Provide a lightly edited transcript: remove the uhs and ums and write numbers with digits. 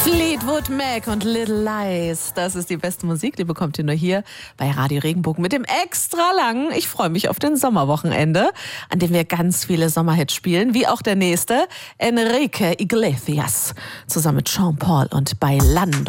Fleetwood Mac und Little Lies. Das ist die beste Musik, die bekommt ihr nur hier bei Radio Regenbogen mit dem extra langen. Ich freue mich auf den Sommerwochenende, an dem wir ganz viele Sommerhits spielen, wie auch der nächste, Enrique Iglesias, zusammen mit Sean Paul und Bailando.